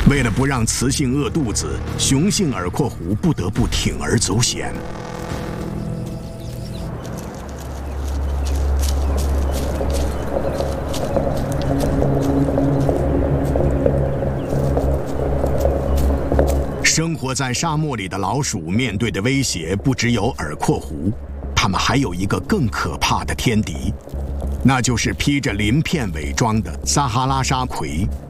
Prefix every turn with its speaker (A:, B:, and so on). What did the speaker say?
A: 为了不让雌性饿肚子，雄性耳廓狐不得不铤而走险。生活在沙漠里的老鼠面对的威胁不只有耳廓狐，它们还有一个更可怕的天敌，那就是披着鳞片伪装的撒哈拉沙葵。